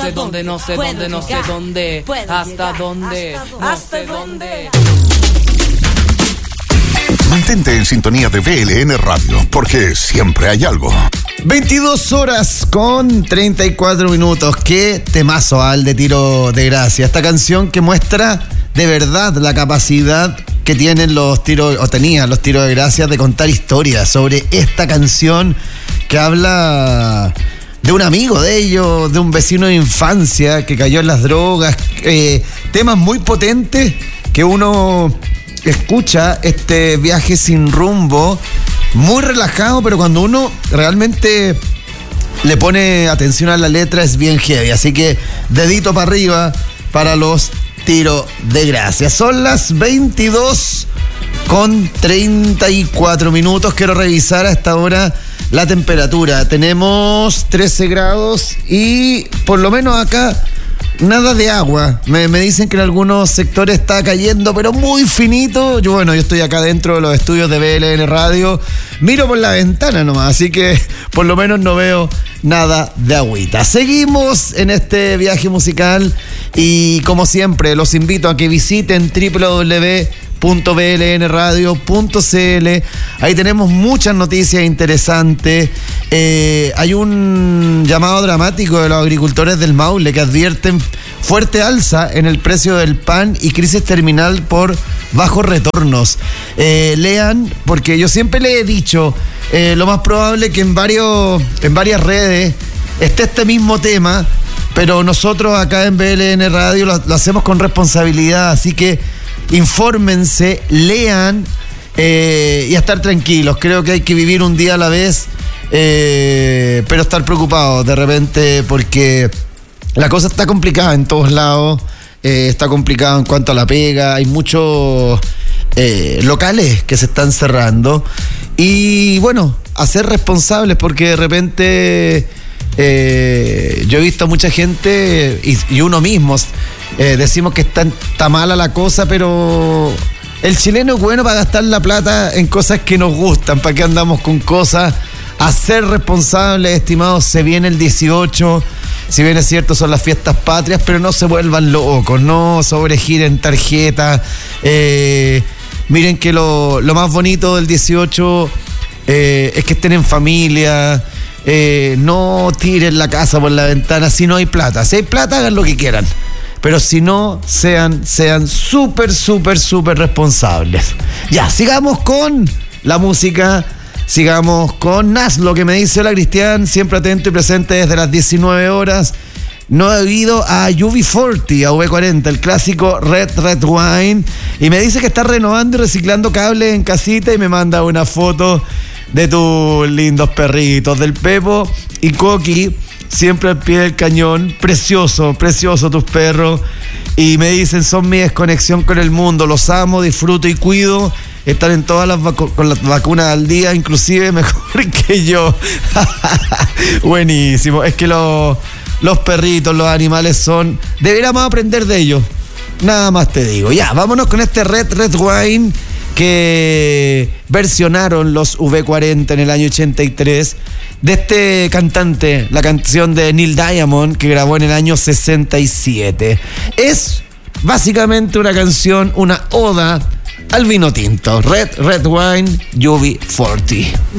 sé dónde, no sé dónde, no sé dónde, hasta dónde, no sé dónde. Mantente en sintonía de BLN Radio, porque siempre hay algo. 22 horas con 34 minutos. Qué temazo al de Tiro de Gracia. Esta canción que muestra de verdad la capacidad que tienen los tiros, o tenían los Tiros de Gracia, de contar historias sobre esta canción que habla de un amigo de ellos, de un vecino de infancia que cayó en las drogas. Temas muy potentes que uno escucha, este viaje sin rumbo, muy relajado, pero cuando uno realmente le pone atención a la letra es bien heavy. Así que dedito para arriba para los Tiros de Gracia. Son las 22 con 34 minutos. Quiero revisar a esta hora la temperatura. Tenemos 13 grados y por lo menos acá nada de agua. Me dicen que en algunos sectores está cayendo, pero muy finito. Yo estoy acá dentro de los estudios de BLN Radio. Miro por la ventana nomás, así que por lo menos no veo nada de agüita. Seguimos en este viaje musical y como siempre los invito a que visiten www.blnradio.cl. Ahí tenemos muchas noticias interesantes. Hay un llamado dramático de los agricultores del Maule que advierten fuerte alza en el precio del pan y crisis terminal por bajos retornos. Lean, porque yo siempre le he dicho, lo más probable que en varias redes esté este mismo tema, pero nosotros acá en BLN Radio lo hacemos con responsabilidad, así que infórmense, lean y a estar tranquilos. Creo que hay que vivir un día a la vez, pero estar preocupados de repente porque la cosa está complicada en todos lados. Está complicado en cuanto a la pega. Hay muchos locales que se están cerrando y a ser responsables, porque de repente yo he visto a mucha gente y uno mismo decimos que está mala la cosa, pero el chileno es bueno para gastar la plata en cosas que nos gustan. ¿Para qué andamos con cosas? A ser responsables, estimados. Se viene el 18, si bien es cierto son las fiestas patrias, pero no se vuelvan locos, no sobregiren tarjetas. Miren que lo más bonito del 18 es que estén en familia. No tiren la casa por la ventana si no hay plata. Si hay plata, hagan lo que quieran, pero si no, sean súper responsables. Ya, sigamos con la música. Sigamos con Naslo, que me dice: hola Cristian, siempre atento y presente desde las 19 horas. No he oído a UB40, a V40, el clásico Red Wine, y me dice que está renovando y reciclando cables en casita y me manda una foto de tus lindos perritos, del Pepo y Coqui, siempre al pie del cañón. Precioso tus perros. Y me dicen: son mi desconexión con el mundo, los amo, disfruto y cuido. Están en todas con las vacunas al día, inclusive mejor que yo. Buenísimo. Es que los perritos, los animales deberíamos aprender de ellos. Nada más te digo. Ya, vámonos con este Red Wine que versionaron los V40 en el año 83, de este cantante, la canción de Neil Diamond, que grabó en el año 67. Es básicamente una canción, una oda al vino tinto. Red Wine, UB40.